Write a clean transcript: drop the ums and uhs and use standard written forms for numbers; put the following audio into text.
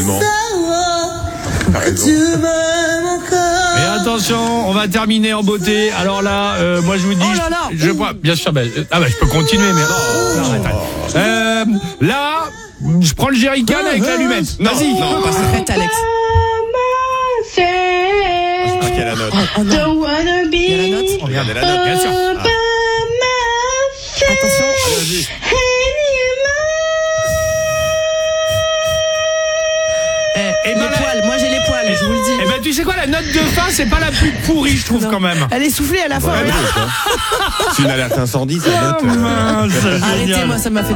Absolument. T'as raison. Et attention, on va terminer en beauté. Alors là, moi je vous dis, je vois, bien sûr, je peux continuer, mais là, je prends le jerrycan avec l'allumette. Vas-y. Non, pas ça. Arrête, Alex. J'espère qu'il y a la note. Il y a la note. Regardez la note. Bien sûr. Attention. Vas-y. Les poils, moi j'ai les poils, je vous le dis. Eh ben tu sais quoi, la note de fin, c'est pas la plus pourrie, je trouve quand même. Elle est soufflée à la fin. Ouais, regarde. c'est une alerte incendie, ça note. Mince, Arrêtez, génial. moi ça m'a fait